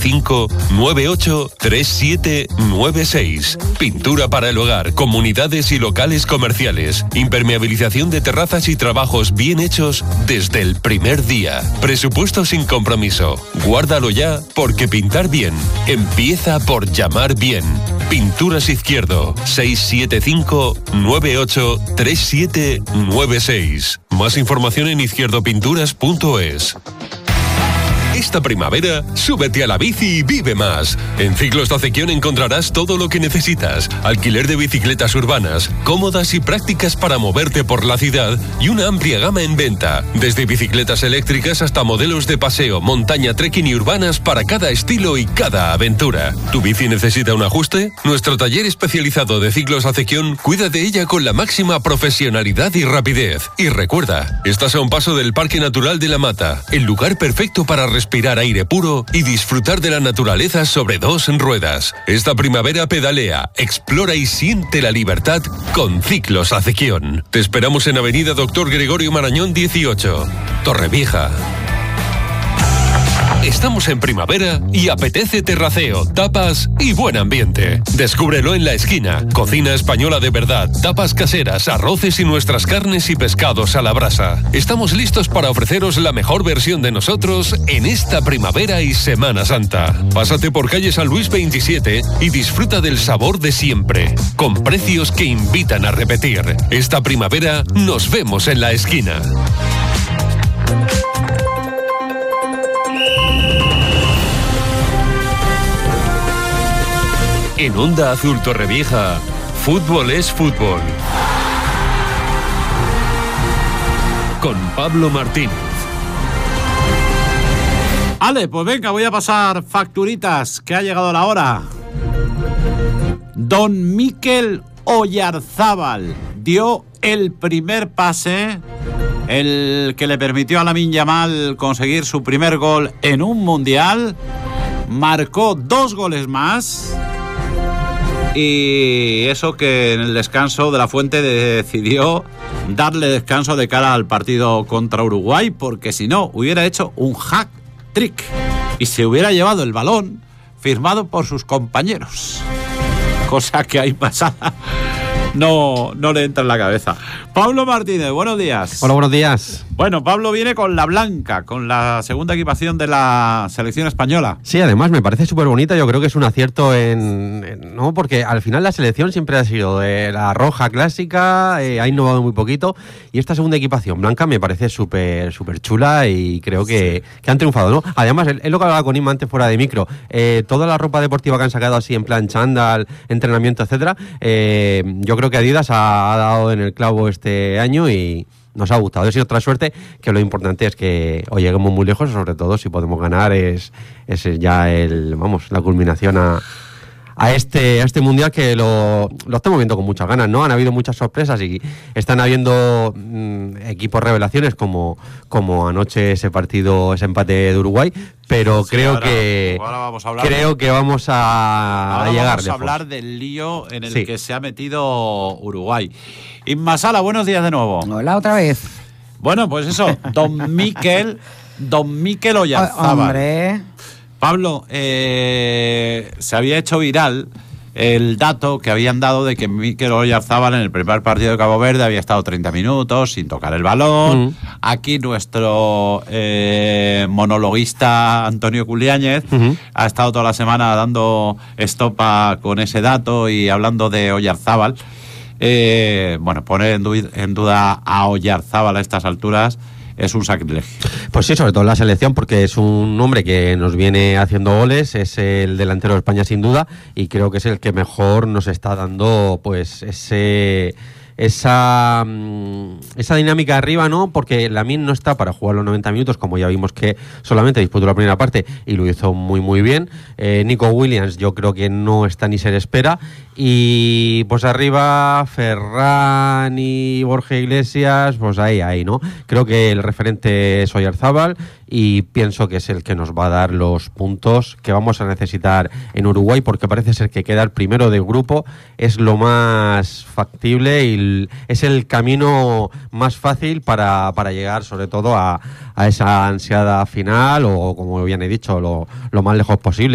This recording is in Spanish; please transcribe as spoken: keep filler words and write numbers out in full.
cinco, nueve ocho tres siete nueve seis. Pintura para el hogar, comunidades y locales comerciales. Impermeabilización de terrazas y trabajos bien hechos desde el primer día. Presupuesto sin compromiso. Guárdalo ya, porque pintar bien empieza por llamar bien. Pinturas Izquierdo, seis siete cinco, nueve ocho tres siete nueve seis. Más información en izquierdo pinturas punto es. Esta primavera, súbete a la bici y vive más. En Ciclos Acequión encontrarás todo lo que necesitas. Alquiler de bicicletas urbanas, cómodas y prácticas para moverte por la ciudad y una amplia gama en venta. Desde bicicletas eléctricas hasta modelos de paseo, montaña, trekking y urbanas para cada estilo y cada aventura. ¿Tu bici necesita un ajuste? Nuestro taller especializado de Ciclos Acequión cuida de ella con la máxima profesionalidad y rapidez. Y recuerda, estás a un paso del Parque Natural de la Mata, el lugar perfecto para respirar respirar aire puro y disfrutar de la naturaleza sobre dos ruedas. Esta primavera pedalea, explora y siente la libertad con Ciclos Acequión. Te esperamos en Avenida Doctor Gregorio Marañón dieciocho, Torrevieja. Estamos en primavera y apetece terraceo, tapas y buen ambiente. Descúbrelo en La Esquina. Cocina española de verdad, tapas caseras, arroces y nuestras carnes y pescados a la brasa. Estamos listos para ofreceros la mejor versión de nosotros en esta primavera y Semana Santa. Pásate por calle San Luis veintisiete y disfruta del sabor de siempre, con precios que invitan a repetir. Esta primavera nos vemos en La Esquina. En Onda Azul Torrevieja, fútbol es fútbol. Con Pablo Martínez. Ale, pues venga, voy a pasar facturitas, que ha llegado la hora. Don Mikel Oyarzábal dio el primer pase, el que le permitió a Lamine Yamal conseguir su primer gol en un mundial. Marcó dos goles más. Y eso que en el descanso de la Fuente decidió darle descanso de cara al partido contra Uruguay, porque si no hubiera hecho un hat-trick y se hubiera llevado el balón firmado por sus compañeros. Cosa que ahí pasada no, no le entra en la cabeza. Pablo Martínez, buenos días. Hola, buenos días. Bueno, Pablo viene con la blanca, con la segunda equipación de la selección española. Sí, además me parece súper bonita. Yo creo que es un acierto en, en... No, porque al final la selección siempre ha sido de la roja clásica, eh, ha innovado muy poquito. Y esta segunda equipación blanca me parece súper súper chula y creo que, sí. que han triunfado, ¿no? Además, es lo que hablaba con Inma antes fuera de micro. Eh, toda la ropa deportiva que han sacado así en plan chándal, entrenamiento, etcétera, eh, yo creo que Adidas ha, ha dado en el clavo este año y nos ha gustado. Ha sido otra suerte, que lo importante es que o lleguemos muy lejos, sobre todo si podemos ganar, es, es ya el, vamos, la culminación a, a este a este mundial, que lo, lo estamos viendo con muchas ganas, ¿no? Han habido muchas sorpresas y están habiendo mmm, equipos revelaciones como, como anoche ese partido, ese empate de Uruguay, pero sí, creo ahora, que ahora vamos a hablar creo de, que vamos a, ahora a llegar vamos lejos. a hablar del lío en el sí. que se ha metido Uruguay. Inma Sala, buenos días de nuevo. Hola, otra vez. Bueno, pues eso, don Mikel, don Mikel Oyarzábal. Hombre. Pablo, eh, se había hecho viral el dato que habían dado de que Mikel Oyarzábal en el primer partido de Cabo Verde había estado treinta minutos sin tocar el balón. Uh-huh. Aquí nuestro eh, monologuista Antonio Culiáñez uh-huh. ha estado toda la semana dando estopa con ese dato y hablando de Oyarzábal. Eh, bueno, poner en, du- en duda a Oyarzábal a estas alturas es un sacrilegio. Pues sí, sobre todo en la selección, porque es un hombre que nos viene haciendo goles, es el delantero de España sin duda, y creo que es el que mejor nos está dando pues ese... esa esa dinámica arriba, ¿no? Porque Lamine no está para jugar los noventa minutos, como ya vimos que solamente disputó la primera parte y lo hizo muy muy bien. eh, Nico Williams yo creo que no está ni se le espera, y pues arriba Ferran y Borja Iglesias, pues ahí, ahí, ¿no? Creo que el referente es Oyarzábal y pienso que es el que nos va a dar los puntos que vamos a necesitar en Uruguay, porque parece ser que quedar primero del grupo es lo más factible y es el camino más fácil para, para llegar sobre todo a, a esa ansiada final, o como bien he dicho, lo, lo más lejos posible.